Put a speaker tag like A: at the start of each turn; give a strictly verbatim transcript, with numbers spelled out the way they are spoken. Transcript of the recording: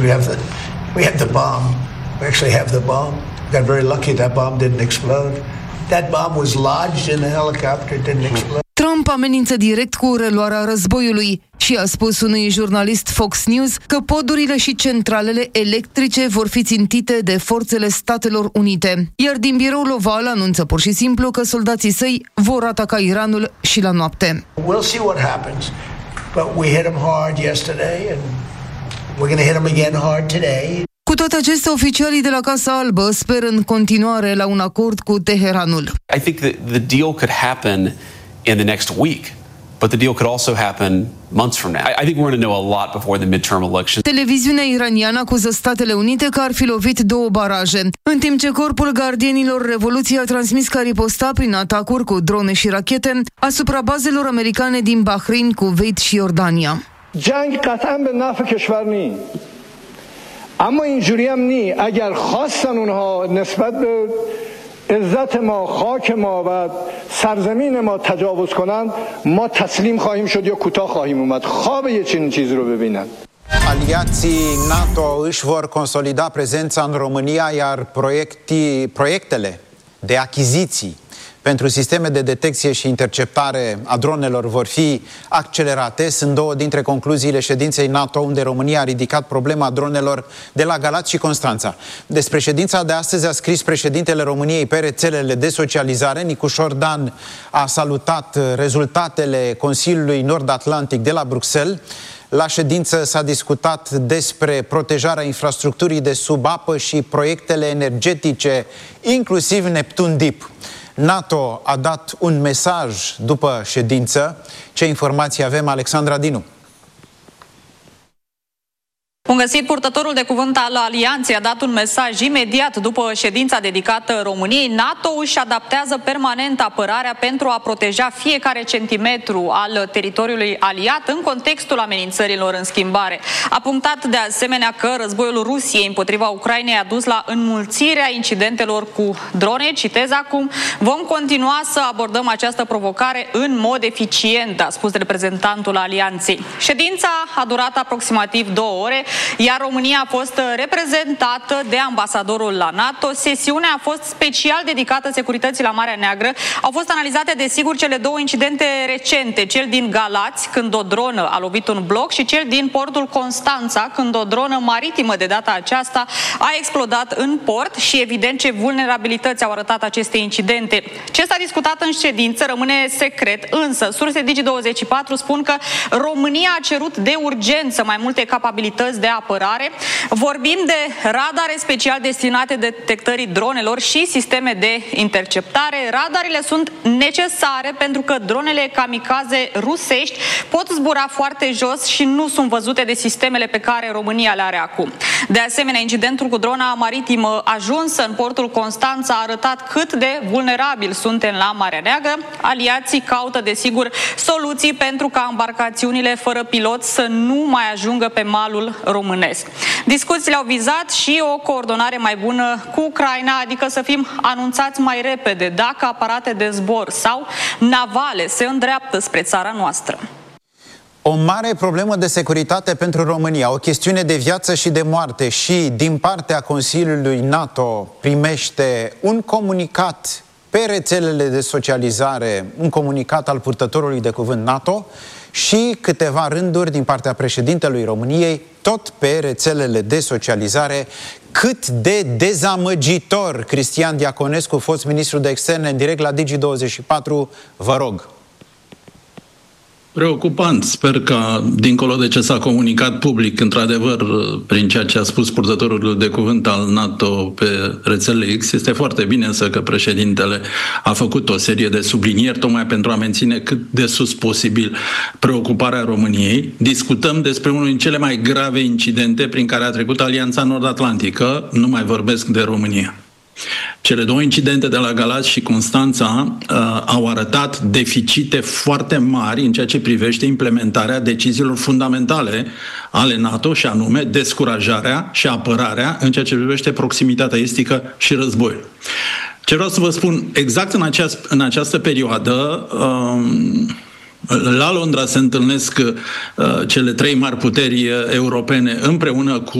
A: we have the we have the bomb. We actually have the bomb. We got very lucky that bomb didn't explode. That bomb was lodged in the helicopter, it didn't explode.
B: Trump amenință direct cu reluarea războiului și a spus unui jurnalist Fox News că podurile și centralele electrice vor fi țintite de forțele Statelor Unite. Iar din biroul Oval anunță pur și simplu că soldații săi vor ataca Iranul și la noapte.
A: We'll see what happens. But we hit them hard yesterday and we're going to hit them again hard today.
B: Cu toate acestea, oficialii de la Casa Albă speră în continuare la un acord cu Teheranul.
C: I think that the deal could happen in the next week, but the deal could also happen months from now. I, I think we're going to know a lot before the midterm elections.
B: Televiziunea iraniană acuză Statele Unite că ar fi lovit două baraje, în timp ce Corpul Gardienilor Revoluției a transmis că a ripostat prin atacuri cu drone și rachete asupra bazelor americane din Bahrain, Kuwait și Iordania.
D: جنگ قطعا به نفع کشور نی اما اینجوری هم نی اگر خواستن اونها نسبت به عزت ما خاک ما و سرزمین ما تجاوز کنند ما تسلیم خواهیم شد یا کوتاه خواهیم اومد خواب یه چنین چیزی رو ببینن.
E: Aliații NATO își vor consolida prezența în România, iar proiecti, proiectele de achiziții pentru sisteme de detecție și interceptare a dronelor vor fi accelerate. Sunt două dintre concluziile ședinței NATO, unde România a ridicat problema dronelor de la Galați și Constanța. Despre ședința de astăzi a scris președintele României pe rețelele de socializare. Nicușor Dan a salutat rezultatele Consiliului Nord-Atlantic de la Bruxelles. La ședință s-a discutat despre protejarea infrastructurii de sub apă și proiectele energetice, inclusiv Neptun Deep. NATO a dat un mesaj după ședință. Ce informații avem, Alexandra Dinu?
F: Bun găsit, purtătorul de cuvânt al Alianței a dat un mesaj imediat după ședința dedicată României. NATO își adaptează permanent apărarea pentru a proteja fiecare centimetru al teritoriului aliat în contextul amenințărilor în schimbare. A punctat de asemenea că războiul Rusiei împotriva Ucrainei a dus la înmulțirea incidentelor cu drone. Citez acum: vom continua să abordăm această provocare în mod eficient, a spus reprezentantul Alianței. Ședința a durat aproximativ două ore, iar România a fost reprezentată de ambasadorul la NATO. Sesiunea a fost special dedicată securității la Marea Neagră. Au fost analizate, desigur, cele două incidente recente, cel din Galați, când o dronă a lovit un bloc, și cel din portul Constanța, când o dronă maritimă de data aceasta a explodat în port, și evident ce vulnerabilități au arătat aceste incidente. Ce s-a discutat în ședință rămâne secret, însă surse Digi douăzeci și patru spun că România a cerut de urgență mai multe capabilități de apărare. Vorbim de radare special destinate detectării dronelor și sisteme de interceptare. Radarele sunt necesare pentru că dronele kamikaze rusești pot zbura foarte jos și nu sunt văzute de sistemele pe care România le are acum. De asemenea, incidentul cu drona maritimă ajunsă în portul Constanța a arătat cât de vulnerabil suntem la Marea Neagră. Aliații caută, desigur, soluții pentru ca embarcațiunile fără pilot să nu mai ajungă pe malul românesc. Discuțiile au vizat și o coordonare mai bună cu Ucraina, adică să fim anunțați mai repede dacă aparate de zbor sau navale se îndreaptă spre țara noastră.
E: O mare problemă de securitate pentru România, o chestiune de viață și de moarte, și din partea Consiliului NATO primește un comunicat pe rețelele de socializare, un comunicat al purtătorului de cuvânt NATO, și câteva rânduri din partea președintelui României, tot pe rețelele de socializare. Cât de dezamăgitor! Cristian Diaconescu, fost ministru de externe, în direct la Digi douăzeci și patru, vă rog.
G: Preocupant. Sper că, dincolo de ce s-a comunicat public, într-adevăr, prin ceea ce a spus purtătorul de cuvânt al NATO pe rețelele X, este foarte bine însă că președintele a făcut o serie de sublinieri tocmai pentru a menține cât de sus posibil preocuparea României. Discutăm despre unul din cele mai grave incidente prin care a trecut Alianța Nord-Atlantică, nu mai vorbesc de România. Cele două incidente de la Galați și Constanța uh, au arătat deficite foarte mari în ceea ce privește implementarea deciziilor fundamentale ale NATO, și anume descurajarea și apărarea în ceea ce privește proximitatea estică și războiul. Ce vreau să vă spun, exact în, aceast, în această perioadă, uh, la Londra se întâlnesc uh, cele trei mari puteri europene împreună cu